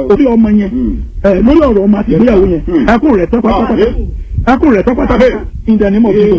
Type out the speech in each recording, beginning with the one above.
orí ọmọ yẹn lórí ọ̀rọ̀ ọmọ àti ìgbéyàwó yẹn ẹkún rẹ̀ tán pátápátá ẹkún rẹ̀ tán pátápátá in the name of Jesus.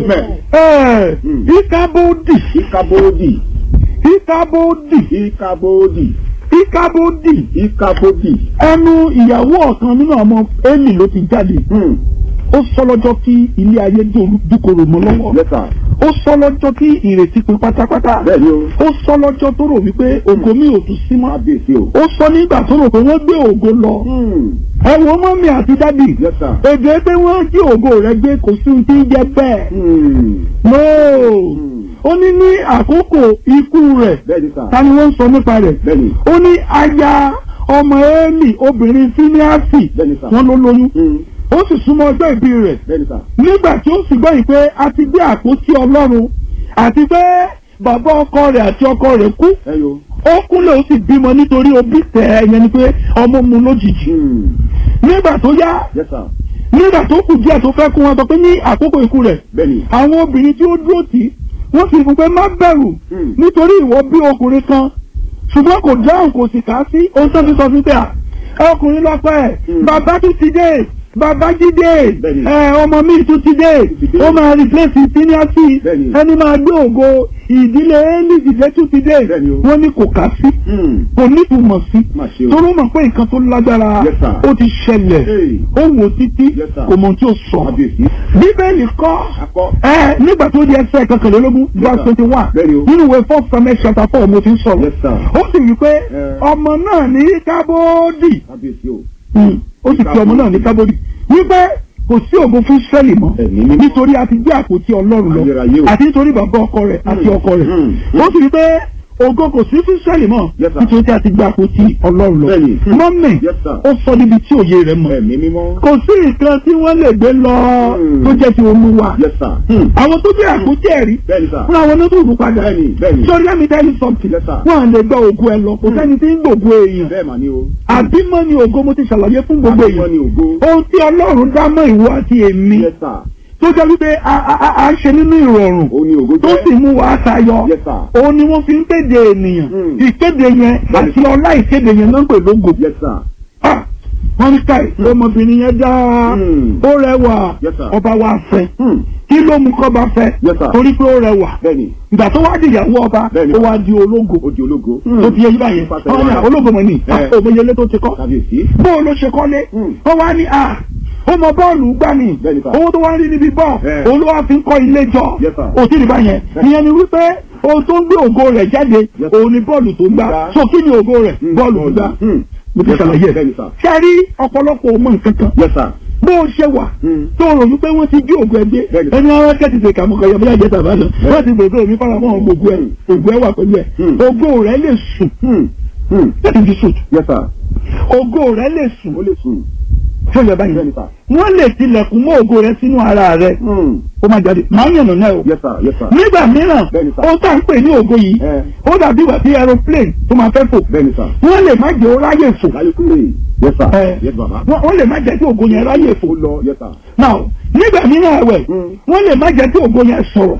Ìkàbòdì ẹnu ìyàwó ọ̀kan nínú ọmọ Élì ló ti jáde. Ó sọ lọ́jọ́ tí ilé ayé dúkòrò mọ́ lọ́wọ́. Ó sọ lọ́jọ́ tí ìrètí pin pátápátá. Ó sọ lọ́jọ́ tó rò wípé ògo mi ò tún sí mọ́. Ó sọ nígbà tó rò pé wọ́n gbé ògo lọ. Ẹ wo mọ́mí àti dádì. Èdè pé wọ́n jí ògo rẹ̀ gbé kò sí ohun tí ń jẹ bẹ́ẹ̀. No. Ó ní àkókò ikú rẹ̀. Ta ni wọ́n ń sọ nípa rẹ̀? Ó ní aya ọmọ Élì obìnrin Fíníásì wọ́n ló lóyún. Ó sì súnmọ́ ọjọ́ ìbí rẹ̀. Nígbà tí ó sì gbọ́ yìí pé a ti gbé àpótí Ọlọ́run àti pé bàbá ọkọ rẹ̀ àti ọkọ rẹ̀ kú. Ó kúnlẹ̀ ó sì bímọ nítorí òbí tẹ̀ ẹ̀yẹn ni pé ọmọ mu lójijì. Nígbà tó yá nígbà tó kù díẹ̀ tó fẹ́ kú wọn sọ pé ní àkókò ikú rẹ̀ àwọn obìnrin tí ó dúró tì wọ́n sì fún pé má bẹ̀rù nítorí ìwọ bí ọkùnrin kan ṣùgbọ́n kò dáhùn kò sì kà sí ohun tó fi sọ fún pé ọkùnrin lọ́pọ̀ ẹ̀ bàbá tún ti dé bàbá jídé ọmọ mi tún ti dé ó máa replace Fíníásì ẹni máa gbé ògo ìdílé Élì dìde tún ti dé wọ́n ní kò kà sí kò nítumọ̀ sí torí mọ̀ pé nǹkan tó lágbára ó ti ṣẹlẹ̀ ó wò títí kò mọ̀ tí ó sọ Bíbélì kọ́ nígbà tó di ẹsẹ̀ kọkànlélógún verse 21 nínú ìwé 1 Samuel chapter 4 mo ti ń sọ̀rọ̀ ó sì wí pé ọmọ náà ní Kábódì ó sì pe ọmọ náà ní Kábódì wípé kò sí ògo fún Ísírẹ́lì mọ́ nítorí a ti gbé àpótí Ọlọ́run lọ àti nítorí bàbá ọkọ rẹ̀ àti ọkọ rẹ̀ ó sì wípé ògo kò sí fún Ísírẹ́lì mọ́ nítorí tí a ti gbé àpótí Ọlọ́run lọ. Mọ́mì ó sọ níbi tí òye rẹ̀ mọ̀ kò sí nǹkan tí wọ́n lè gbé lọ tó jẹ́ ti Olúwa. Àwọn tó gbé àpótí ẹ̀rí fún àwọn tó dùn padà sórí let me tell you something wọ́n à lè gba ògo ẹ lọ kò sẹ́ni tí ń gbògo èèyàn àbímọ ni ògo mo ti ṣàlàyé fún gbogbo èèyàn ohun tí Ọlọ́run dá mọ́ ìwọ àti èmi tó jẹ́ wípé a ṣe nínú ìrọ̀rùn tó sì mú wa tayọ òun ni wọ́n fi ń kéde ènìyàn ìkéde yẹn àti ọlá ìkéde yẹn ló ń pè lógo. wọ́n ní káì ọmọbìnrin yẹn dá ó rẹwà ọba wa fẹ́ kí ló mú kọ́ bá fẹ́ torí pé ó rẹwà ìgbà tó wá di ìyàwó ọba ó wá di ológo tó fi yé báyẹn ológo mọ̀ ní òmòyelé tó ti kọ́ bó ló ṣe kọ́lé ó wá ní ó mọ bọ́ọ̀lù gbá ni owó tó wá ń rí níbi bọ́ọ̀ òun ló wá fi ń kọ́ ilé jọ òtí rí báyẹn ìyẹn ni wípé ohun tó ń gbé ògo rẹ̀ jáde òun ni bọ́ọ̀lù tó ń gbá so kí ni ògo rẹ̀ bọ́ọ̀lù tó gbá mo ti ṣàlàyé ẹ̀ ṣe rí ọ̀pọ̀lọpọ̀ ọmọ nǹkan kan bó o ṣe wà tó rò wípé wọ́n ti gbé ògo ẹgbẹ́ ẹni ara kẹ́tì ṣe kàmúkọ̀ yọ̀bọ̀lá jẹ́ tàbá lọ wọ́n ti gbogbo mi fara mọ́ ògo ẹ̀ wà pẹ̀lú ẹ̀ ògo rẹ̀ lè sùn láti fi sùn ògo rẹ̀ lè sùn ṣọlẹ̀ báyìí wọ́n lè tilẹ̀kùn mọ́ ògo rẹ̀ sínú ara rẹ̀ ó máa jáde máa ń yànnà náà o nígbà mìíràn ó tà ń pè ní ògo yìí ó dàbí ìwà bí aeroplane tó máa fẹ́ fò wọ́n lè má jẹ́ ó ráyè fò wọ́n lè má jẹ́ kí ògo yẹn ráyè fò now nígbà mìíràn ẹ̀wẹ̀ wọ́n lè má jẹ́ kí ògo yẹn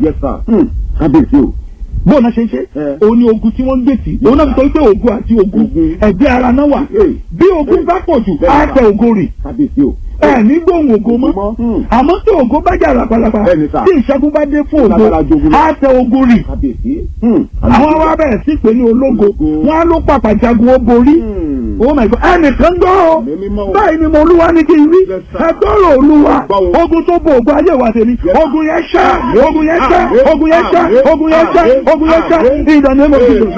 sọ̀rọ̀ bó náà ṣe ń ṣe òun ni ogun tí wọ́n ń gbé tì òun náà fi sọ pé ogun àti ogun ẹgbẹ́ ara náà wà bí ogun bá pọ̀ jù á tẹ ògo rì ní gbóhùn ògo mọ́ àmọ́ tí ògo bá jà ràpàlàpà tí ìṣẹ́gun bá dé fún ògo á tẹ ògo rì àwọn wa bẹ̀rẹ̀ sí pé ní ológo wọn á ló pàpà jagun ó borí oh my God ẹnìkan gbọ́ báyìí ni mo olúwa ní kí n rí ẹgbọ́rọ̀ olúwa ogun tó bo ògo ayé wa tèmi ogun yẹn ṣá ogun yẹn ṣá ogun yẹn ṣá ogun yẹn ṣá ogun yẹn ṣá ìdáná mọ̀ sí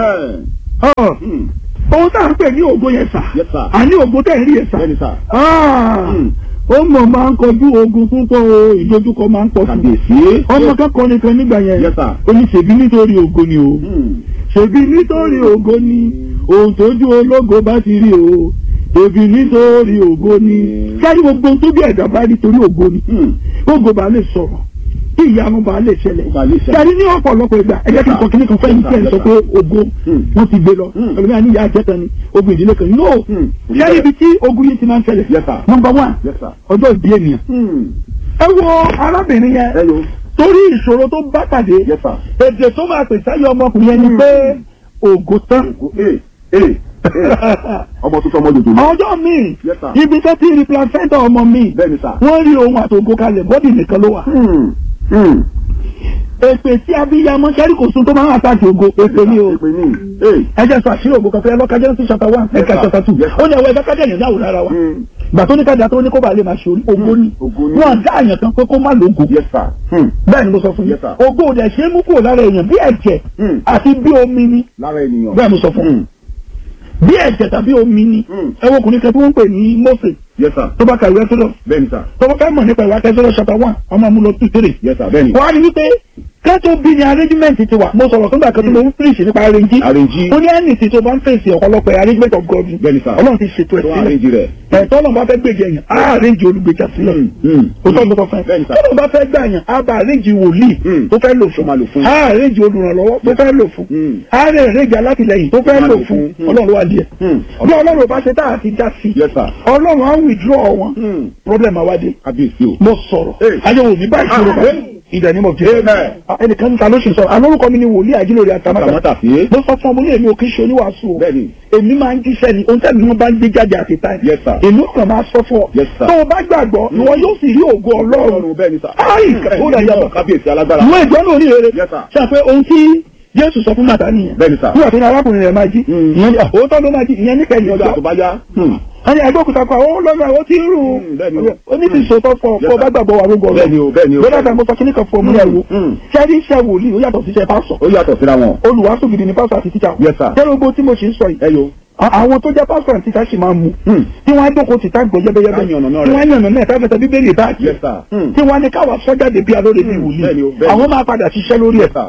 ohun tá à ń pè ní ògo yẹn sà àní ògo tẹ̀ ń rí yẹn sà ó mọ̀ máa ń kọjú ogun púpọ̀ o ìdojúkọ máa ń pọ̀ sí ọmọ kẹ́kọ̀ọ́ nìkan nígbà yẹn ó ní ṣèbí nítorí ògo ni o ṣèbí nítorí ògo ni ohun tójú ológo bá ti rí o ṣèbí nítorí ògo ni ṣáájú gbogbo tó bí ẹ̀dá bá rí torí ògo ni ògo bá lè sọ̀rọ̀ kí ìyanu bá lè ṣẹlẹ̀ ṣáájú ní ọ̀pọ̀lọpọ̀ ìgbà ẹ̀jẹ̀ kí n kọ́ kí ní kan fẹ́ yìí kí ẹ̀ sọ pé ògo wọ́n ti gbé lọ ẹlòmíràn ní ìyá àjẹta ni ogun ìdílé kan no ṣáájú ibi tí ogun yìí ti máa ń ṣẹlẹ̀ number one ọjọ́ ìbí ènìyàn ẹ wo arábìnrin yẹn torí ìṣòro tó bá pàdé èdè tó máa pèsè ayé ọmọkùnrin yẹn ni pé ògo tán ọmọ tuntun ọmọ jòjò. ọjọ́ mi ibi tó ti rí placenta ọmọ mi wọ́n rí ohun àtògo kalẹ̀ bọ́dì nìkan ló wà. èpè tí abiyamọ sẹ́rí kò sún tó máa ń àtàkì ògo èpè ni o. ẹ jẹ́ sọ àṣírí ògo kan fẹ́ lọ́ka Genesis chapter 1 ẹ̀ka chapter 2 ó ní ẹ̀wọ̀ ẹ̀ka kájà yẹn dáwò lára wa. gbà tó ní kájà tó ní kó bá lè máa ṣe ògo ni wọ́n dá àyàn kan pé kó má lógo. bẹ́ẹ̀ ni mo sọ fún yín ògo ò dẹ̀ ṣe é mú kúrò lára èèyàn bí ẹ̀jẹ̀ àti bí omi ni bẹ́ẹ̀ mo sọ fún yín bí ẹ̀jẹ̀ tàbí omi ni ẹ wo ọkùnrin kan tí wọ́n ń pè ní Mósè tó bá ka ìwé Exodus tó bá fẹ́ mọ̀ nípa ìwé Exodus chapter 1 ọmọ amúlò 2-3 wọ́n á rí wípé kẹ́tọ́ bí ni arrangement ti wà mo sọ̀rọ̀ fún gbàgbọ́ tó mo ń fíríṣì nípa arrange ó ní ẹni tí tó bá ń fèsì ọ̀pọ̀lọpọ̀ arrangement of God Ọlọ́run ti ṣètò ẹ̀ sílẹ̀ ẹ̀tọ́ Ọlọ́run bá fẹ́ gbèjì ẹ̀yàn á arrange olùgbèjà sílẹ̀ ó tọ́ lọ́tọ́ fẹ́ tọ́lọ́ bá fẹ́ gbà yàn á bá arrange wòlíì tó fẹ́ lò fún á arrange olùrànlọ́wọ́ tó fẹ́ lò fún á arrange alátìlẹyìn tó fẹ́ lò fún Ọlọ́run wá díẹ̀ bí Ọlọ́run bá ṣe tá a ti dá sí Ọlọ́run á withdraw wọn problem àwádìí mo sọ̀rọ̀ ayéwo mi bá ìṣòro kan in the name of Jesus. ẹnìkan níta ló ṣe sọ alórúkọ mi ni wòlíì àjílórí àtàmátà mo sọ fún ọmọ ní èmi ò kí ń ṣe oníwàásù o èmi máa ń jíṣẹ́ ni ohun tẹ́lẹ̀ ni wọ́n bá ń gbé jáde àti táì èmi kàn máa sọ fún ọ tó o bá gbàgbọ́ ìwọ yóò sì rí ògo Ọlọ́run ayi ó lè yàtọ̀ ìwọ ìjọ náà ní rere ṣe àpé ohun tí Jésù sọ fún màtá nìyẹn nígbà tó ní arákùnrin rẹ̀ máa jí ìyẹn ní òótọ́ ló máa jí ìyẹn níkẹyìn ọjọ́ tó bá yá ẹni ẹgbẹ́ òkúta kan ó lọ́nà ó ti ń rù ó ní ti sòtọ́ fọ bá gbàgbọ́ wà gbogbo rẹ̀ lọ́dọ̀ àgbà mo sọ kíní kan fún ọmọ ẹ̀wò ṣẹ́rí iṣẹ́ wòlíì ó yàtọ̀ sí iṣẹ́ pásọ̀ ó yàtọ̀ síra wọn olùwàásù gidi ni pásọ̀ àti tíṣà ṣẹ́rí ogbó tí mo ṣe ń sọ yìí àwọn tó jẹ́ pásọ̀ àti tíṣà sì máa mú tí wọ́n á dókòó ti tágbọ̀ yẹ́bẹ́yẹ́bẹ́ tí wọ́n á yànnà náà tábẹ́tẹ̀ bíbélì báàkì tí wọ́n á ní káwà sọ́jáde bí alóore bí wòlíì àwọn máa padà ṣiṣẹ́ lórí ẹ̀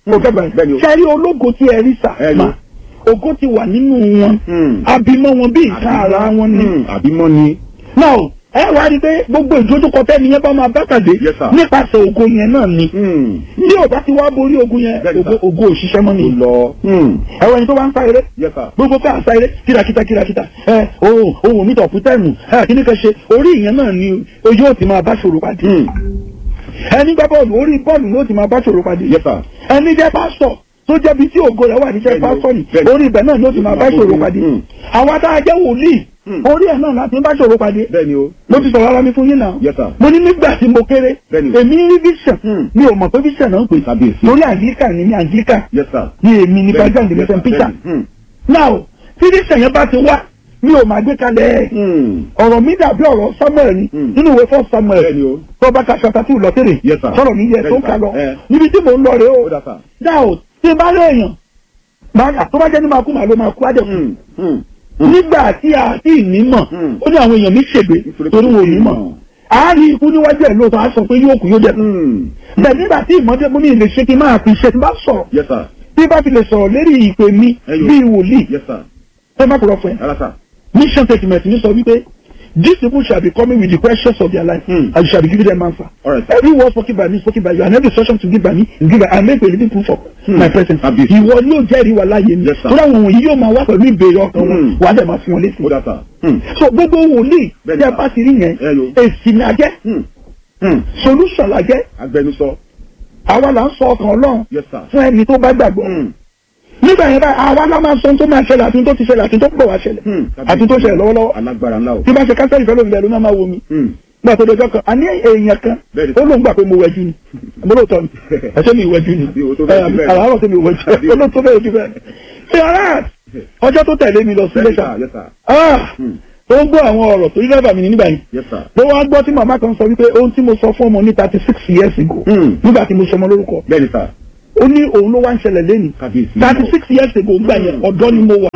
ṣẹ́rí ológo tí ẹ rí sà ògo ti wà nínú wọn abimọ wọn bí nǹkan ara wọn ni abimọ ni. now ẹ wá rí pé gbogbo ìdójúkọ tẹ́ni yẹn bá máa bá pàdé nípasẹ̀ ògo yẹn náà ni bí ò bá ti wá borí ogun yẹn ògo òṣìṣẹ́ mọ́ ni. ẹ̀wọ̀n ẹni tó bá ń sá eré gbogbo pé à ń sá eré kìràkìtà ohun mi tọ̀ fún tẹ́ẹ̀mù kíní kan ṣe orí ìyẹn náà ni yóò ti máa bá ṣòro pàdé ẹni gbá bọ́ọ̀lù orí bọ́ọ̀lù yóò ti máa bá ṣòro pàdé ẹni jẹ́ pásítọ̀ tó jẹ́bi tí ògo rẹ̀ wà níṣẹ́ pásítọ̀nì orí ibẹ̀ náà ló ti máa bá ìṣòro pàdé àwọn tá a jẹ́ wòlíì orí ẹ̀ náà láti bá ìṣòro pàdé mo ti sọ̀rọ̀ ara mi fún yín náà mo ní nígbà tí mo kéré èmi rí vision mi ò mọ̀ pé vision náà ń pè lórí Anglican ní Anglican ní èmi ní background ní st Peter now tí vision yẹn bá ti wá mi ò máa gbé kalẹ̀ ọ̀rọ̀ mi dàbí ọ̀rọ̀ Samuel ni nínú ìwé fún Samuel tó bá ka chapter 2 lọ tèrè sọ̀rọ̀ mi yẹ tó ń ka lọ níbi tí mò ń lọ rè ó dáhùn tí bá lẹ́yìn báyà tó bá jẹ́ ní máa kú màá ló máa kú àjẹkù nígbà tí a ti nímọ̀ ó ní àwọn èèyàn mi ṣègbè torí wọn ò nímọ̀ àárín ikú níwájú ẹ̀ lóòótọ́ á sọ pé yóò kú yóò dẹ̀ bẹ́ẹ̀ nígbà tí ìmọ̀jẹ́ mú mi lè ṣe kí n máa fi ṣe tí bá sọ̀rọ̀ tí bá fi lè sọ̀rọ̀ lérí ìpè mi bíi wòlíì ẹ má kúrọ̀ fún ẹ mission statement ní sọ wípé these people shall be coming with the questions of their life and you shall be giving them answer. Every word spoken by me spoken by you and every instruction to give by me is given I make a living proof of my presence. Ìwọ ni yóò jẹ́rìí wà láàyè mi. Tó dáwọn wọ̀nyí yóò máa wá pẹ̀lú ìbéèrè ọkàn wọn wà á dẹ̀ máa fún wọn létí. So gbogbo wòlíì tí a bá ti rí yẹn èsì ni a jẹ́ solution la jẹ́. Agbẹnusọ. Àwa là ń sọ ọkàn Ọlọ́run fún ẹni tó bá gbàgbọ́. Nígbà yẹn báyìí àwa la máa sọ tó máa ṣẹlẹ̀ àti tó ti ṣẹlẹ̀ àti tó pọ̀ wá ṣẹlẹ̀ àti tó ṣẹlẹ̀ lọ́wọ́lọ́wọ́ tí bá ṣe kánsẹ́lì fẹ́ lómi bẹ̀rù máa wo mi gbà tó dọjọ́ kan àní èèyàn kan ó lóun gbà pé mo wẹ̀jú ni mo lóòótọ́ ni ẹ̀ṣẹ́ mi ìwẹ̀jú ni àlàárọ̀ tó mi ìwẹ̀jú olóòótọ́ bẹ́ẹ̀ ojú bẹ́ẹ̀ ṣe ara ọjọ́ tó tẹ̀lé mi lọ sí lẹ́sà ó ń gbọ́ àwọn ọ̀rọ̀ tó rí lẹ́bàá mi nígbà yìí ló wá gbọ́ tí màmá kan sọ wípé ohun tí mo sọ fún ọmọ ní 36 years ago nígbà tí mo sọmọ lórúkọ ó ní òun ló wá ń ṣẹlẹ̀ lẹ́nu 36 years ago gbà yẹn ọ̀dọ́ ni mo wà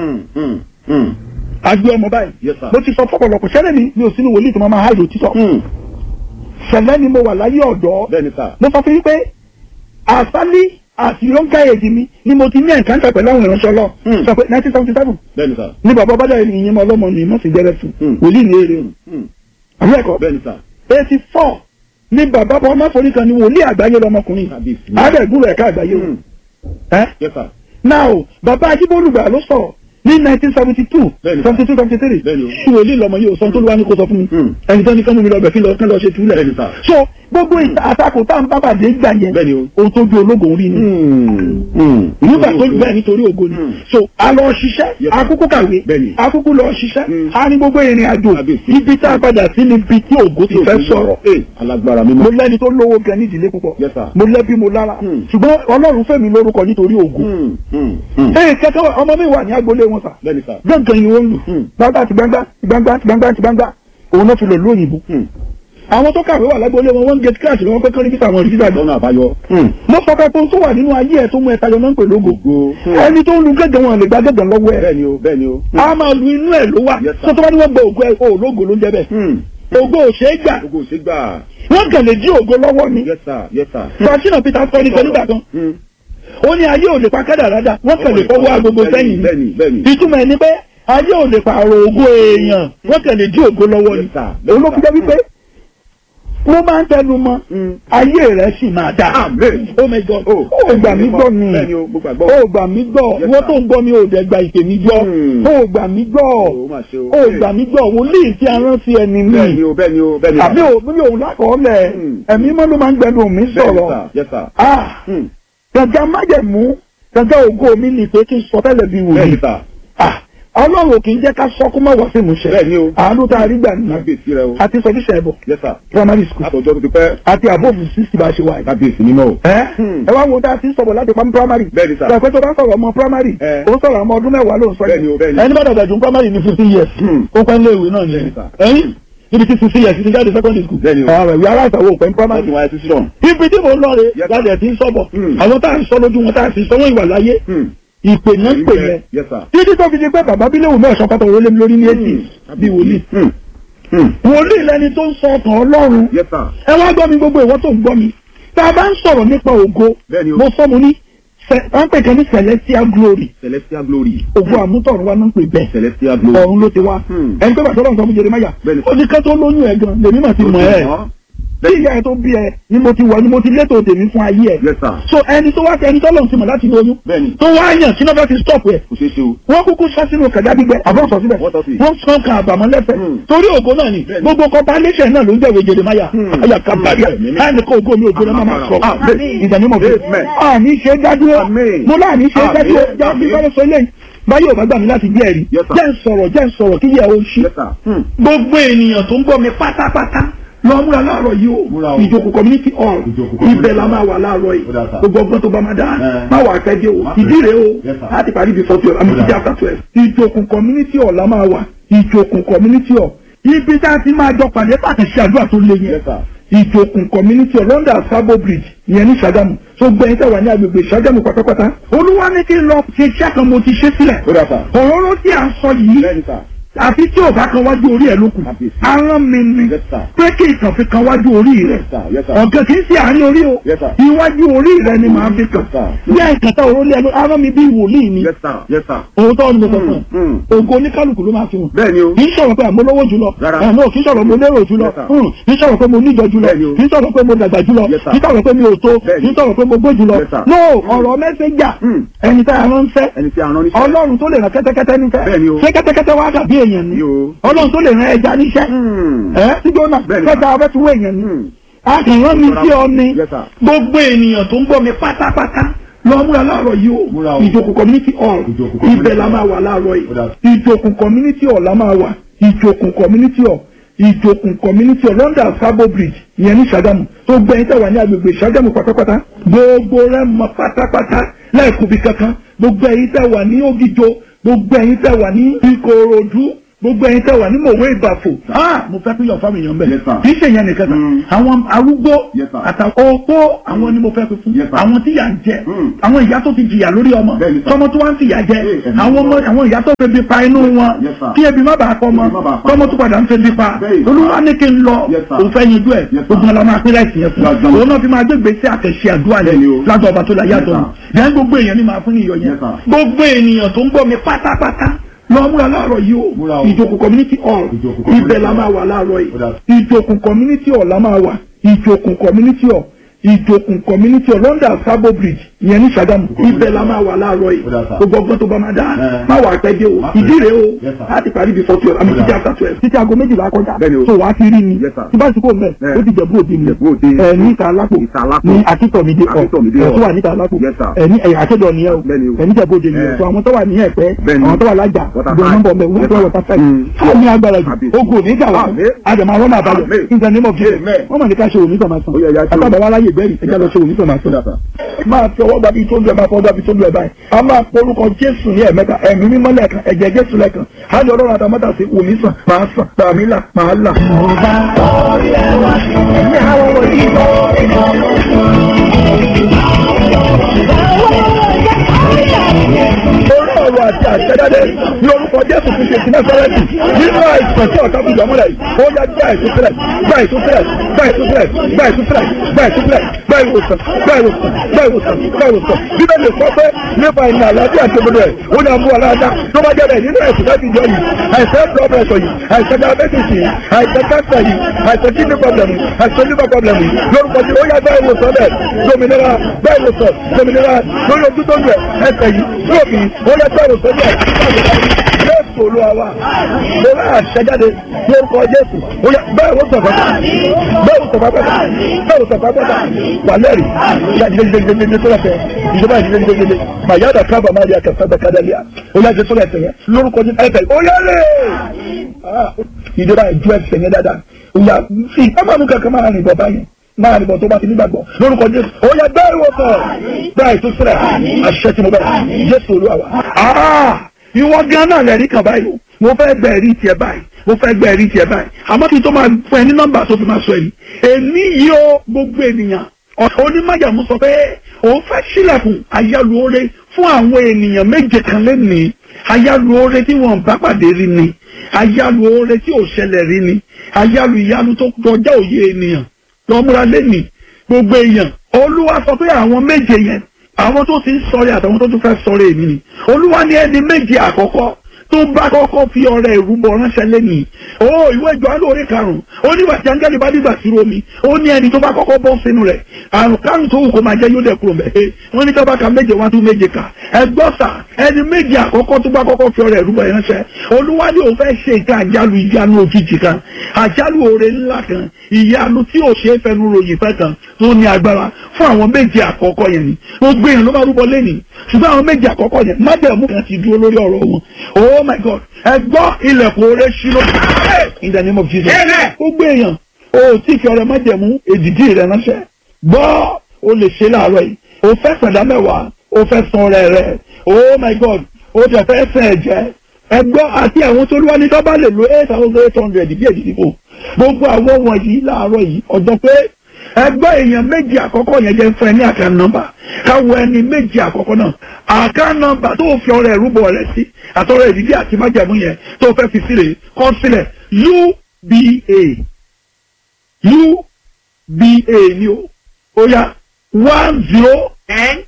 àgbẹ̀ ọmọ báyìí mo ti sọ fọ́pọ̀lọpọ̀ ṣẹlẹ̀ mi ò sínú wòlíì tó máa háìlò títọ́ ṣẹlẹ̀ ni mo wà láyé ọ̀dọ́ mo sọ fún yín pé àsálí àti lọ́nkà èdè mi ni mo ti ní ẹ̀ǹkáńtà pẹ̀lú àwọn ìránṣẹ́ lọ sọ pé 1977 ní bàbá bájà ìyẹn mọ ọlọ́mọ ni mo sì jẹ́rẹ̀ fún wòlíì ní eré àbí ẹ̀kọ́ 84 ní bàbá ọmọ forí kan ni wòlíì àgbáyé lọmọkùnrin àádẹ́gbùrú ẹ̀ka àgbáyé o now bàbá ajíbólùgbà ló sọ ní 1972 73 ṣé wòlíì lọmọ yìí ò sọ tó ló wá ní kó sọ fún mi ẹni tó ní kán mú mi lọ bẹ̀ kí lọ ṣe túlẹ̀ so gbogbo àtakò tá à ń bá bàdé gbà yẹn ohun tó ju ológun rí ni nígbà tó bẹ́ẹ̀ nítorí ògo ni so a lọ ṣiṣẹ́ akúkú kàwé akúkú lọ ṣiṣẹ́ a ní gbogbo ìrìn àjò ibi tá a padà sí níbi tí ògo ti fẹ́ sọ̀rọ̀ mo lẹ́ni tó lówó gan ní ìdílé púpọ̀ mo lẹ́bí mo lára ṣùgbọ́n Ọlọ́run fẹ́ mi lórúkọ nítorí ògo kẹ́kẹ́ ọmọ mi wà ní agboolé wọn sà gbọ̀ngàn ni wọ́n lù gbangba ti gbangba òun náà fi lọ lóyìnbó àwọn tó kàwé wà lágbóolé wọn wọ́n gate crash wọn kọ́kọ́ rí kíta àwọn òrìṣà lọ́nà àbáyọ. mo sọ pé tó wà nínú ayé ẹ̀ tó mú ẹ tayọ náà ń pè lógo ẹni tó ń lu gẹ́gẹ́ wọn lè gba gẹ́gẹ́ lọ́wọ́ ẹ̀. bẹ́ẹ̀ni o. a máa lu inú ẹ̀ ló wà tó tó bá ní wọ́n gba ògo ẹ̀ o lógo ló ń jẹ́ bẹ́ẹ̀. ògo ò ṣeé gbà. wọ́n kàn lè jí ògo lọ́wọ́ ni. fàṣínà Peter sọ ní nígbà kan ó ní ayé ò lè pa kádàrá dà wọ́n kàn lè fọwọ́ agogo sẹ́yìn ìtumọ̀ ẹni pé ayé ò lè pààrọ̀ ògo èèyàn wọ́n kàn lè jí ògo lọ́wọ́ ni. òun ló fi jẹ́ wípé mo máa ń tẹnu mọ́ ayé rẹ̀ sì máa dà. oh my God ó gbà mí gbọ́ ni ó gbà mí gbọ́ wọ́n tó ń gbọ́ mi ò dẹ̀ gba ìpè mi gbọ́ ó gbà mí gbọ́ wòlíì tí a rán sí ẹni mi àbí òun lákọọ́lẹ̀ ẹ̀mí mọ́ ló máa ń gbẹnu mi sọ̀rọ̀ gàgà májẹ̀mú gàgà ògo mi ni pé kí n sọ tẹ́lẹ̀ bí wòlíì Ọlọ́run kì í jẹ́ ká sọ́kú mọ́ wá sí ìmúṣẹ. Àánú tá a rí gbà nínú. Àti sọdíṣẹ́ ẹ̀bọ̀. Primary school. Àtọ̀jọ́ tó ti pẹ́. Àti àbófin sísì bá ṣe wà. Kábíyèsí mímọ́ o. Ẹ wá wo dá sí sọ̀bọ̀ láti primary. Bẹ́ẹ̀ni sá. Ṣé tó bá sọ̀rọ̀ ọmọ primary? Ó sọ̀rọ̀ ọmọ ọdún mẹ́wàá ló ń sọ yìí. Ẹni bá dàgbà jù primary ní 15 years. Ó pẹ́ nílé ìwé náà ni. Ibi tí 15 years ti jáde secondary school. Ìwé aláìsàwọ̀ òpin primary. Ibi tí mo lọ rè jáde ti ń sọ̀bọ̀. Àwọn tá à ń sọ lójú wọn tá à sì sọ wọ́n ìwà láyé. Ìpè náà ń pè yẹn títí tó fi di pé bàbá bílẹ̀ wùmí ọ̀sán pátá òrólé mi lórí ní èsì bí wòlíì wòlíì lẹni tó ń sọ ọkàn Ọlọ́run ẹ wá gbọ́ mi gbogbo ìwọ tó ń gbọ́ mi tá a bá ń sọ̀rọ̀ nípa ògo mo sọ mo ní wọ́n pè kẹ́ ní celestial glory ògo àmútọ̀run wa náà ń pè bẹ́ẹ̀ ọ̀run ló ti wá ẹni pé bàtọ́ lọ́nà sọ fún Jeremáyà ó ní kẹ́ tó lóyún ẹ̀ gan lèmi mà ti mọ̀ ẹ́ bí ìyá ẹ tó bí ẹ ni mo ti wọ ni mo ti létò tèmi fún ayé ẹ so ẹni tó wá sí ẹni tó lòun ti mọ̀ láti lóyún tó wá yàn kí náà bá ti stop ẹ wọ́n kúkú sọ sínú kẹ̀dá gbígbẹ àbọ̀ sọ síbẹ̀ wọ́n sọ kan àbàmọ́ lẹ́fẹ̀ẹ́ torí ògo náà ni gbogbo compilation náà ló ń jẹ́wé Jeremáyà ayà kábàárì ẹni kó ògo mi ògo náà máa sọ ìdánimọ̀ bẹ́ẹ̀ àní ṣe dádúró mo láàní ṣe dádúró jáde bá sọ eléyìí báyọ̀ bá gbà mí láti jẹ́ ẹ̀rí jẹ́ ń sọ̀rọ̀ kí yẹ o ṣí gbogbo ènìyàn tó ń gbọ́ mi pátápátá lọ múra láàárọ̀ yìí o ìjókòó community hall ibẹ̀ la máa wà láàárọ̀ yìí gbogbo ọgbọ́n tó bá máa dá máa wà kẹ́jẹ́ o ìdí rẹ̀ o láti parí before 12 àmì ìdí after 12 ìjókòó community hall la máa wà ìjókòó community hall ibi tá a ti máa jọ pàdé pàtàkì àdúrà tó lé yẹn ìjókòó community hall London Sabo Bridge ìyẹn ní Ṣàgámù tó gbẹ̀yìn tẹ̀wá ní agbègbè Ṣàgámù pátápátá Olúwa ní kí n lọ ṣe iṣẹ́ kan mo ti ṣe sílẹ̀ òróró tí a sọ yìí àfi tí ò bá kan wájú orí ẹ lókun aràn mi ni pé kí ìtàn fi kan wájú orí rẹ ọ̀gá kì í ṣe àárín orí o iwájú orí rẹ ni màá fi kàn bí àìkàtà òrólé ẹnu aràn mi bí wòlíì ni òótọ́ ni mo sọ fún ẹ ògo oníkálukú ló máa fi hàn kì í sọ̀rọ̀ pé àmọ́ lówó jùlọ ẹ̀nà kì í sọ̀rọ̀ mo lérò jùlọ kì í sọ̀rọ̀ pé mo níjọ jùlọ kì í sọ̀rọ̀ pé mo dàgbà jùlọ kì í sọ̀rọ̀ pé mi ò tó kì í sọ̀rọ̀ pé mo gbó jùlọ no ọ̀rọ̀ mẹ́sẹ̀gà ẹni tí a rán fẹ́ Ọlọ́run tó lè rán kẹ́tẹ́kẹ́tẹ́ nífẹ̀ẹ́ ṣé kẹ́tẹ́kẹ́tẹ́ wá dàbí èèyàn ni Ọlọ́run tó lè rán ẹja níṣẹ́ tí Jónà kẹta ọbẹ̀ tí wọ́n èèyàn ni a kì í rán mi sí ọ ni gbogbo ènìyàn tó ń gbọ́ mi pátápátá lọ múra láàárọ̀ yìí o ìjókòó community hall ibẹ̀ la máa wà láàárọ̀ yìí ìjókòó community hall la máa wà ìjókòó community hall ìjókòó community hall London Sabo Bridge ìyẹn ní Ṣàgámù tó gbẹ̀yìn tẹ̀wá ní agbègbè Ṣàgámù pátápátá gbogbo rẹ̀ mọ̀ pátápátá láìkúbi kankan gbogbo ẹ̀yin tẹ̀wá ní Ògìjò gbogbo ẹ̀yin tẹ̀wá ní Ìkòròdú gbogbo ẹ̀yin tẹ́ wà ní mòwe ìbàfò mo fẹ́ pín yọ̀ fáwọn èèyàn bẹ́ẹ̀ kì í ṣe yẹn nìkan kan àwọn arúgbó àtàwọn opó àwọn ni mo fẹ́ pín fún àwọn tí yà ń jẹ àwọn ìyá tó ti jìyà lórí ọmọ tọmọ tó wá ń fìyà jẹ àwọn ìyá tó febi pa inú wọn kí ebi má bàa kọ ọmọ tọmọ tó padà ń febi pa Olúwa ní kí n lọ òun fẹ́ yanjú ẹ̀ gbogbo ọlọ́ máa pín láìsí yẹn fún òun náà fi máa gbégbé sí àtẹ̀ṣe àdúrà yẹn lágbà ọba tó la yàtọ̀ yẹn gbogbo èèyàn ni máa fún iyọ̀ yẹn gbogbo ènìyàn tó ń gbọ́ mi pátápátá lọ múra láàárọ̀ yìí o ìjókòó community hall ibẹ̀ la máa wà láàárọ̀ yìí ìjókòó community hall la máa wà ìjókòó community hall London Sabo Bridge ìyẹn ní Ṣàgámù ibẹ̀ la máa wà láàárọ̀ yìí gbogbo ọgbọ́n tó bá máa dá má wà pẹ́ dé o ìdí rèé o láti parí bí 40 àmì títí after 12 títí aago 12 kọjá so wàá ti rí mi tí bá ti kó mẹ́ ó ti Jẹ̀bú Òde mi ní ìta alápò ní Akíntọ̀mídé ọ̀ tó wà níta alápò ní àkédọ̀ nìyẹn o ní Jẹ̀bú Òde nìyẹn so àwọn tó wà ní Ẹ̀pẹ́ àwọn tó wà lájà gbọ́n nọ́mbọ̀ mẹ́ wọ́n tó wà wọ́ta fẹ́ẹ̀ fún mi agbára jù ogun òní ìjà wà àdèmọ̀ àwọn máa bàjẹ́ in the name of Jesus wọ́n mọ̀ ní ká ṣe òní tọ̀mà sàn àtàbà wa láyè bẹ́ẹ̀rì ẹja lọ ṣe òní tọ̀mà sàn. máa fi ọwọ́ gbàbí tó ń lu ẹ̀ máa fọwọ́ gbàbí tó ń lu ẹ̀ báyìí a máa porúkọ Jésù ní ẹ̀mẹ́ta ẹ̀mí mímọ́ lẹ́ẹ̀kan ẹ̀jẹ̀ Jésù lẹ́ẹ̀kan á ní Ọlọ́run àtàmọ́tà sí òní sàn máa sàn tàmí là máa là. Ọ̀rọ̀ àti àṣẹjáde ní orúkọ Jésù fi ṣe ti Násárẹ́tì nínú àìsàn tí ọ̀tá fi jọmọ́lẹ̀ yìí ó yá gbá ìtúsílẹ̀ gbá ìtúsílẹ̀ gbá ìtúsílẹ̀ gbá ìtúsílẹ̀ gbá ìtúsílẹ̀ gbá ìwòsàn gbá ìwòsàn gbá ìwòsàn gbá ìwòsàn bíbẹ̀ lè sọ pé nípa ìrìn àlàáfíà àti òbòdò ẹ̀ ó ní àbúrò aláàdá tó bá jẹ́rẹ̀ nínú ẹ̀sùn láti jọ yìí àìsàn blood pressure yìí àìsàn diabetes yìí àìsàn cancer yìí àìsàn kidney problem yìí àìsàn liver problem yìí lórúkọ tí ó yá gbá ìwòsàn bẹ́ẹ̀ dominira gbá ìwòsàn dominira lórí ojú tó ń bẹ̀ ẹsẹ̀ yìí lóòfin ó yá gbá ìwòsàn bẹ́ẹ̀ Jésù Olúwa wa mo rà àṣẹjáde ní orúkọ Jésù ó yá bẹ́ẹ̀ wò sọ̀fà bẹ́ẹ̀ wò sọ̀fà pẹ́ta bẹ́ẹ̀ wò sọ̀fà pẹ́ta wà lẹ́rì ìyá jíjẹjẹjẹjẹ tó lẹ́fẹ̀ẹ́ ìjọba jíjẹjẹjẹjẹ màyàdà kábà má yà kẹfẹ́ bẹ́ẹ̀ kádàlíà ó yá jẹ tó lẹ́fẹ̀ẹ́ yẹn lórúkọ Jésù ẹ̀fẹ̀ ó yá lè ìjọba ìjọ ẹ̀fẹ̀ yẹn dáadáa ó yá sí ọmọ kankan máa rìn bọ̀ báyìí máa nìbọn tó bá ti nígbàgbọ́ lórúkọ Jésù ó yá bẹ́ẹ̀ wò sọ̀ bẹ́ẹ̀ tó sílẹ̀ àṣẹ tí mo bẹ̀rẹ̀ Jésù Olúwa wa. Ìwọ gan náà lẹ́rìí kan báyìí mo fẹ́ gbẹ ẹ̀rí tiẹ̀ báyìí mo fẹ́ gbẹ ẹ̀rí tiẹ̀ báyìí àmọ́ kí n tó máa fún ẹ ní nọ́mbà tó fi máa sọ ẹ̀rí èmi yìí ó gbogbo ènìyàn onímájàmú sọ pé òun fẹ́ sílẹ̀kùn àyálù oore fún àwọn ènìyàn méje kan lẹ́nìí àyálù oore tí wọ́n bá pàdé rí ni àyálù oore tí ò ṣẹlẹ̀ rí ni àyálù ìyanu tó kọjá òye ènìyàn lọ́múra lẹ́nìí gbogbo èèyàn Olúwa sọ pé àwọn méje yẹn àwọn tó ti ń sọ̀rẹ́ àtàwọn tó tún fẹ́ sọ̀rẹ́ èmi ni Olúwa ní ẹni méje àkọ́kọ́ tó bá kọ́kọ́ fi ọrẹ ìrúbọ ránṣẹ́ lẹ́nìí ìwé Jòhánù orí 5 ó ní wàtí áńgẹ́lì bá dìgbà sí omi ó ní ẹni tó bá kọ́kọ́ bọ́ sínú rẹ̀ àrùn kárùn tó wù kó máa jẹ́ yóò dẹ̀ kúrò mẹ́ wọ́n ní tọ́ba ka méje wọ́n tún méje kà ẹgbọ́sà ẹni méje àkọ́kọ́ tó bá kọ́kọ́ fi ọrẹ ìrúbọ ránṣẹ́ Olúwa ní òun fẹ́ ṣe nǹkan àjálù ìyanu òjijì kan àjálù oore ńlá kan ìyanu tí ò ṣe é fẹnu ròyìn fẹ́ kan tó ní agbára fún àwọn méje àkọ́kọ́ yẹn ni gbogbo èèyàn ló bá rúbọ lẹ́nìí ṣùgbọ́n àwọn méje àkọ́kọ́ yẹn májẹ̀mú kan ti dúró lórí ọ̀rọ̀ wọn oh my God ẹ gbọ́ ilẹ̀kùn oore ṣílò in the name of Jesus gbogbo èèyàn o tí fi ọrẹ májẹ̀mú èdìdí rẹ ránṣẹ́ gbọ́ o lè ṣe láàárọ̀ yìí o fẹ́ sàdá mẹ́wàá o fẹ́ san ọrẹ rẹ oh my God o tẹ̀ fẹ́ sàn ẹ̀jẹ̀ ẹ gbọ́ àti àwọn tó lúwa ní tó bá lè lo 8,800 bí èdìdí kò gbogbo àwọn wọ̀nyí láàárọ̀ yìí ọjọ́ pé ẹgbẹ́ èèyàn méjì àkọ́kọ́ yẹn jẹ́ fún ẹ ní àkàn nọ́mbà káwọ ẹni méjì àkọ́kọ́ náà àkàn nọ́mbà tó fi ọrẹ ìrúbọ rẹ sí àtọrẹ ìdídí àti májàmú yẹn tó fẹ́ fi sílẹ̀ kọ sílẹ̀ UBA ni ó yá 10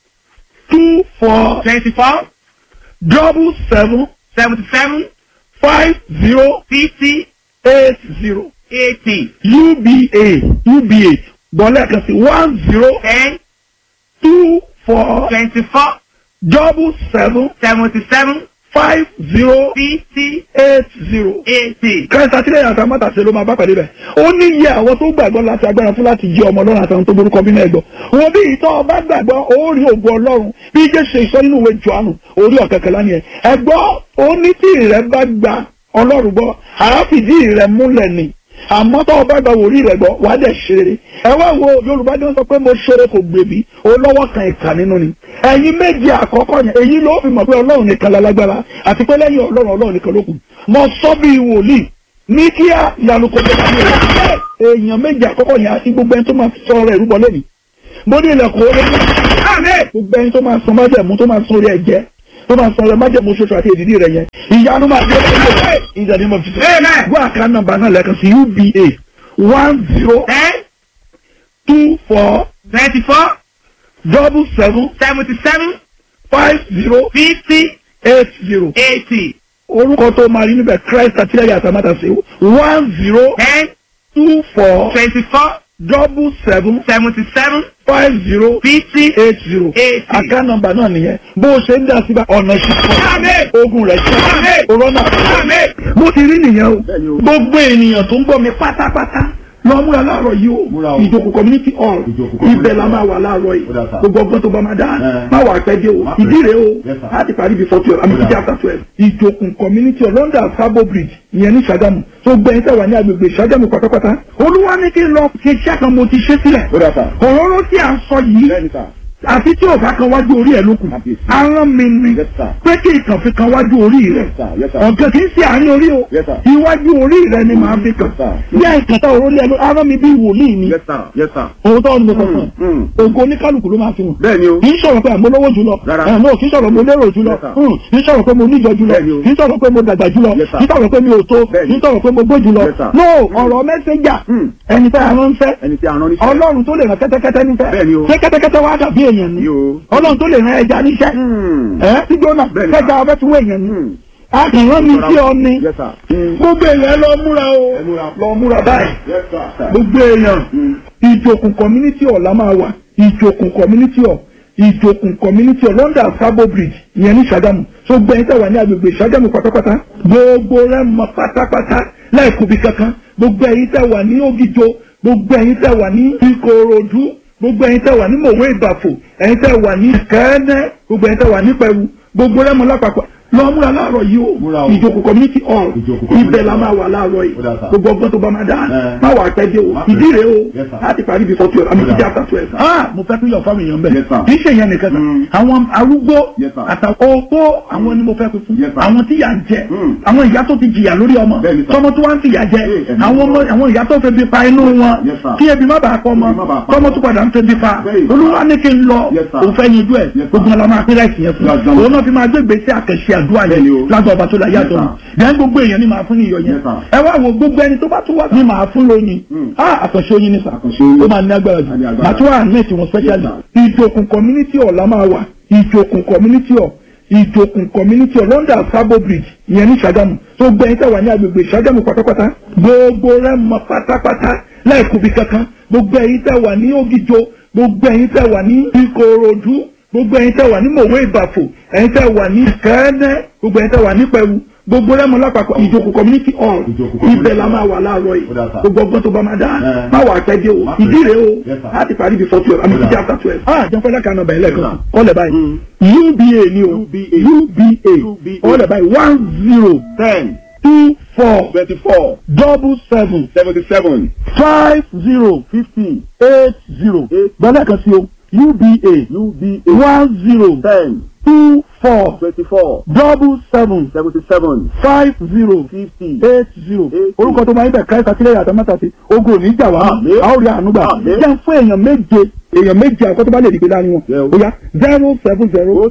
24 77 50 80 UBA bọ́lá kan sí 10 24 77 50 80. Kẹ́sà tí lẹ́yìn àtàwọn mọ́tàṣe ló máa bá pàdé bẹ̀. Ó ní iye àwọn tó gbàgbọ́ láti agbára fún láti jẹ́ ọmọ Ọlọ́run àtàwọn tó borúkọ bí náà gbọ́. Wọ́n bí ìtọ́ ọba gbàgbọ́ ó rí ògo Ọlọ́run bí Jésù ṣe sọ nínú ìwé Jòhánù orí ọ̀kẹ́kẹ́lá ni ẹ̀. Ẹ̀gbọ́ ó ní tí ìrẹ́ bá gba Ọlọ́run gbọ́ àáfìdí ìrẹ́ múlẹ̀ ni. Àmọ́ tó ọba gba wòrí rẹ̀ gbọ́ wàá dẹ̀ ṣeré. Ẹ wá wo Yorùbá ní wọ́n sọ pé mo ṣeré kò gbèbí olówó kan ìkà nínú ni. Ẹ̀yin méjì àkọ́kọ́ yẹn èyí ló fi mọ̀ pé Ọlọ́run nìkan lálágbára àti pé lẹ́yìn Ọlọ́run nìkan ló kù. Mo sọ bí wòlíì ní kíá ìyanu kò tó bá mi rẹ̀. Èèyàn méjì àkọ́kọ́ yẹn àti gbogbo ẹni tó máa sọ ọ̀rọ̀ ìrúbọ lẹ́nìí. Mo ní ilẹ̀kùn orí gbogbo ẹni tó máa sọ májẹ̀mú tó máa sọ orí ẹ̀jẹ̀ tó máa sọ ọ̀rọ̀ májẹ̀mú ṣoṣo àti èdìdí rẹ̀ yẹn. Ìyanu máa dé ọ̀rọ̀ ìjọba ìmọ̀ fífi. Wọ́n àká nọ́mbà náà lẹ́ẹ̀kan sí UBA 10 24 77 50 80. Orúkọ tó máa rí níbẹ̀ Christ àtìlẹ́yìn àtàmátàsé 10 24 77 50 80 account number náà nìyẹn bó o ṣe ń dá síbà ọ̀nà ìṣúná ogun rẹ̀ ṣe corona mo ti rí nìyẹn o gbogbo ènìyàn tó ń gbọ́ mi pátápátá lọ múra láàárọ̀ yìí o ìjókòó community hall ibẹ̀ la máa wà láàárọ̀ yìí gbogbo ọgbọ́n tó bá máa dá má wà pẹ́ dé o ìdí rèé o láti parí before 12 àmì ìdí after 12 ìjókòó community hall London Sabo Bridge ìyẹn ní Ṣàgámù tó gbẹ̀yìn tẹ̀wá ní agbègbè Ṣàgámù pátápátá olúwa ní kí n lọ ṣe iṣẹ́ kan mo ti ṣe sílẹ̀ òróró tí à ń sọ yìí àti tí ò bá kan wájú orí ẹ̀ lókun arán mi ni pé kí ìkàn fi kan wájú orí rẹ̀ ọ̀gá kì í ṣe àárín orí o iwájú orí rẹ̀ ni màá fi kàn yá ìkàtà òrólé ẹ̀ ló arán mi bí wòlíì ni òótọ́ ni mo sọ fún ẹ ògo oníkálukú ló máa fi hàn kì í sọ̀rọ̀ pé àmọ́ lówó jùlọ ẹ̀hún kì í sọ̀rọ̀ mo lérò jùlọ kì í sọ̀rọ̀ pé mo níjọ jùlọ kì í sọ̀rọ̀ pé mo dàgbà jùlọ kì í sọ̀rọ̀ pé mi ò tó kì í sọ̀rọ̀ pé mo gbó jùlọ no ọ̀rọ̀ mẹ́sẹ̀njà ẹni tẹ́ arán ń fẹ́ Ọlọ́run tó lè rán kẹ́tẹ́kẹ́tẹ́ nífẹ̀ẹ́ ṣé kẹ́tẹ́kẹ́tẹ́ wá dàbí èèyàn ni Ọlọ́run tó lè rán ẹja níṣẹ́ tí gbóná kẹja ọbẹ̀ tí wọ́n èèyàn ni akànrán mi sí ọ ni gbogbo èèyàn lọ múra báyìí gbogbo èèyàn ìjókòó community hall la máa wà ìjókòó community hall ìjókòó community hall London Sabo Bridge ìyẹn ní Ṣàgámù tó gbẹ̀yìn tẹ̀wá ní agbègbè Ṣàgámù pátápátá gbogbo rẹ̀ mọ pátápátá láìkúbi kankan gbogbo ẹ̀yin tẹ̀wá ní Ògìjò gbogbo ẹ̀yin tẹ̀wá ní Ìkòròdú gbogbo ẹ̀yin tẹ́ wà ní Mòwe Ìbàfò ẹ̀yin tẹ́ wà ní Kẹ́ẹ́nẹ́ gbogbo ẹ̀yin tẹ́ wà ní Pẹ̀rú gbogbo rẹ́mọ lápapọ̀ lọ múra láàárọ̀ yìí o ìjókòó community hall ibẹ̀ la máa wà láàárọ̀ yìí gbogbo ọgbọ́n tó bá máa dá má wà pẹ́ dé o ìdí rèé o láti parí before 12 àmì ìdí after 12. mo fẹ́ pín yọ̀ fáwọn èèyàn bẹ́ẹ̀ kì í ṣe ìyẹn nìkan kan àwọn arúgbó àtàwọn opó àwọn ni mo fẹ́ pín fún àwọn tí yà ń jẹ àwọn ìyá tó ti jìyà lórí ọmọ tọmọ tó wá ń fìyà jẹ àwọn ìyá tó fẹ́ bí pa inú wọn kí ebi má bàa kọ́ ọmọ tọmọ tó padà ń fẹ́ bí pa Olúwa ní kí n lọ òun fẹ́ yanjú ẹ̀ gbogbo ọlọ́ máa pín láìsí yẹn fún òun náà fi máa gbé gbèsè àkẹ́ṣe àdúrà yẹn lágbà ọba tó la yàtọ̀ ní yẹn gbogbo èèyàn ni màá fún ní iyọ̀ yẹn ẹ wá wo gbogbo ẹni tó bá tún wá ní màá fún lóyìn àkànṣe oyin ní sà ó máa ní agbára jù màá tún wà ní ètò wọn specially ìjókòó community hall la máa wà ìjókòó community hall ìjókòó community hall London Sabo Bridge ìyẹn ní Ṣàgámù tó gbẹ̀yìn tẹ̀wá ní agbègbè Ṣàgámù pátápátá gbogbo rẹ̀ mọ pátápátá láìkúbi kankan gbogbo ẹ̀yin tẹ̀wá ní Ògìjò gbogbo ẹ̀yin tẹ̀wá ní Ìkòròdú gbogbo ẹ̀yin tẹ́ wà ní Mòwe Ìbàfò ẹ̀yin tẹ́ wà ní Kẹ́ẹ́nẹ́ gbogbo ẹ̀yin tẹ́ wà ní Pẹ̀rú gbogbo rẹ́mọ lápapọ̀ ìjókòó community hall ibẹ̀ la máa wà láàárọ̀ yìí gbogbo ọgbọ́n tó bá máa dá má wà pẹ́ dé o ìdí rèé o láti parí before 12 àmì ìdí after 12. jẹun fẹ́lẹ́ kan nọmba ẹlẹ́kan ọ̀lẹ̀ báyìí UBA ni o UBA ọ̀lẹ̀ báyìí 10 24 77 50 80 gbọ́dọ̀ kan sí o. UBA 10 24 77 50 80 orúkọ tó máa ń bẹ̀ Christ àtìlẹ́yìn àtàmátàsí ogun òní ìjà wá àórí àánúgbà jẹ́ fún èèyàn méje àkọ́tọ́ bá lè dìgbé láàrin wọn ó yá 070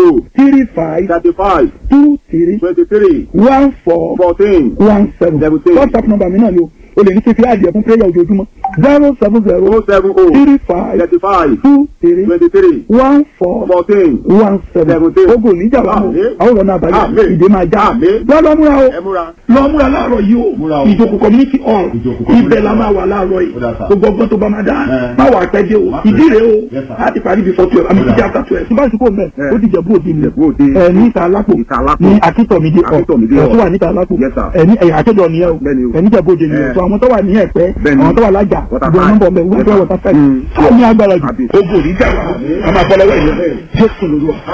35 23 14 17 WhatsApp number mi náà ni o lè ní kí fi àdìẹ fún prayer ojoojúmọ́ 070 35 23 14 17 ogun níjà wà mọ́ àwọn ọ̀nà àbájá ìdè máa já lọ́múra lọ́múra láàárọ̀ yìí o ìjókòó community hall ibẹ̀ la máa wà láàárọ̀ yìí gbogbo ọgbọ́n tó bá máa dá má wà pẹ́ dé o ìdí rèé o láti parí before 12 àmì ìdí after 12. tí bá ti kó mẹ́ ó ti Jẹ̀bú Òde nílẹ̀ ní ìta alápò ní Akíntọ̀mídé hall tó wà níta alápò ní ẹ̀yà àtẹ́jọ́ nìyẹn o ní Jẹ̀bú Òde nílẹ̀ tó àwọn tó wà ní Ẹ̀pẹ́ àwọn tó wà lájà ìgbà nọ́mbà ọmọ ìwé ẹgbẹ́ wọ́tá fẹ́ẹ̀ tó ní agbára jù ogun òní jà wá a máa bọ́ lọ́wọ́ ìyẹn Jésù lórí wa.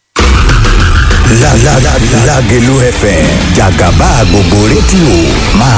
Lágelú FM Jàgàbá gbogbo rédíò máa